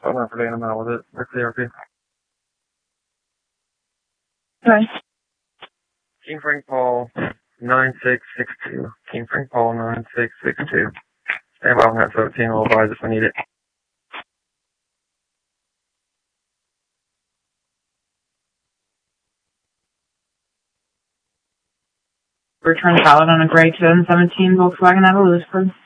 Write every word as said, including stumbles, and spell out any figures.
Hold on for Dana, I'm out with it. Or C R P. Okay. King Frank Paul, nine six six two. King Frank Paul, nine six six two. Stand by on that seventeen, we'll advise if we need it. Return valid on a gray two thousand seventeen Volkswagen out of Lewisburg.